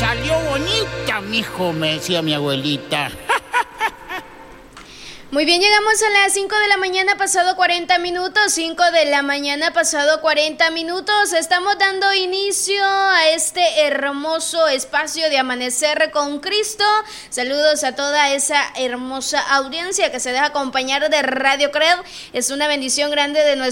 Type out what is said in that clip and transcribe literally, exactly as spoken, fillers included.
salió bonita, mijo, me decía mi abuelita. Muy bien, llegamos a las cinco de la mañana pasado cuarenta minutos, cinco de la mañana pasado cuarenta minutos. Estamos dando inicio a este hermoso espacio de Amanecer con Cristo. Saludos a toda esa hermosa audiencia que se deja acompañar de Radio Cred. Es una bendición grande de nuestro